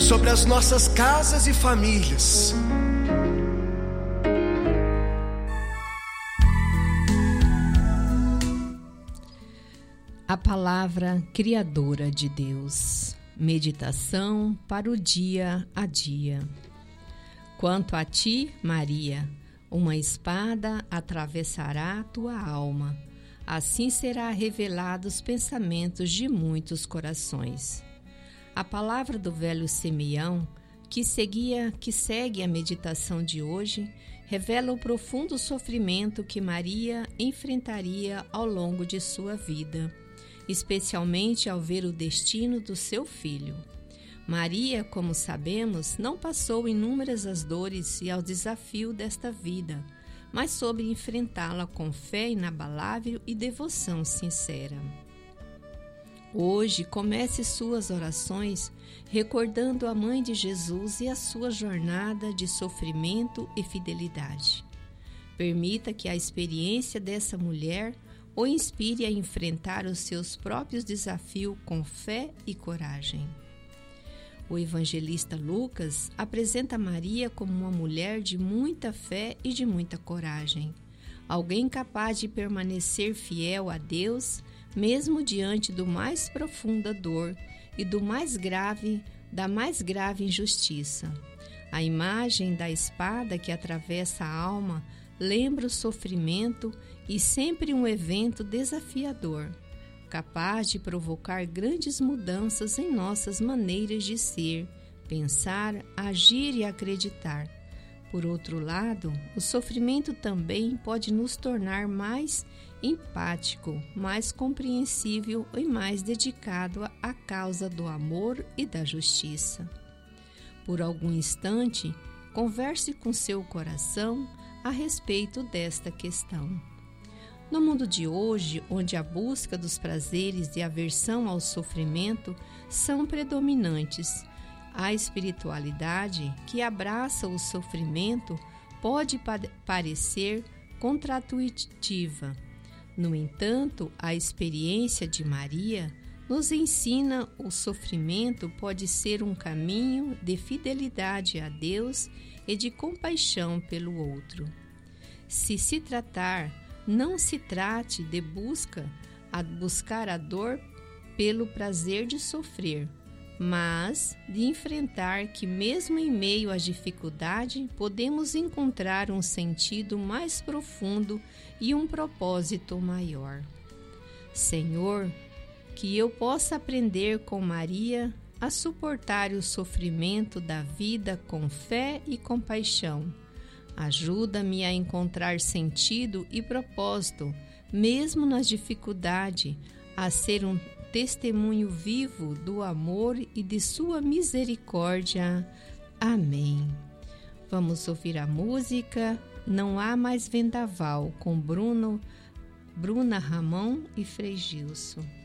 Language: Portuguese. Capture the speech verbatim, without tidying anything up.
sobre as nossas casas e famílias. A palavra criadora de Deus. Meditação para o dia a dia. Quanto a ti, Maria, uma espada atravessará a tua alma. Assim será revelados os pensamentos de muitos corações. A palavra do velho Simeão, que, seguia, que segue a meditação de hoje, revela o profundo sofrimento que Maria enfrentaria ao longo de sua vida, especialmente ao ver o destino do seu filho. Maria, como sabemos, não passou inúmeras as dores e ao desafio desta vida, mas soube enfrentá-la com fé inabalável e devoção sincera. Hoje, comece suas orações recordando a Mãe de Jesus e a sua jornada de sofrimento e fidelidade. Permita que a experiência dessa mulher o inspire a enfrentar os seus próprios desafios com fé e coragem. O evangelista Lucas apresenta Maria como uma mulher de muita fé e de muita coragem, alguém capaz de permanecer fiel a Deus, mesmo diante do mais profunda dor e do mais grave, da mais grave injustiça. A imagem da espada que atravessa a alma lembra o sofrimento e sempre um evento desafiador, capaz de provocar grandes mudanças em nossas maneiras de ser, pensar, agir e acreditar. Por outro lado, o sofrimento também pode nos tornar mais empático, mais compreensível e mais dedicado à causa do amor e da justiça. Por algum instante, converse com seu coração a respeito desta questão. No mundo de hoje, onde a busca dos prazeres e a aversão ao sofrimento são predominantes, a espiritualidade que abraça o sofrimento pode pa- parecer contraintuitiva. No entanto, a experiência de Maria nos ensina que o sofrimento pode ser um caminho de fidelidade a Deus e de compaixão pelo outro. Se se tratar, não se trate de busca a buscar a dor pelo prazer de sofrer, mas de enfrentar que mesmo em meio à dificuldade podemos encontrar um sentido mais profundo e um propósito maior. Senhor, que eu possa aprender com Maria a suportar o sofrimento da vida com fé e compaixão. Ajuda-me a encontrar sentido e propósito, mesmo nas dificuldades, a ser um testemunho vivo do amor e de sua misericórdia. Amém. Vamos ouvir a música Não Há Mais Vendaval, com Bruno, Bruna Ramon e Frei Gilson.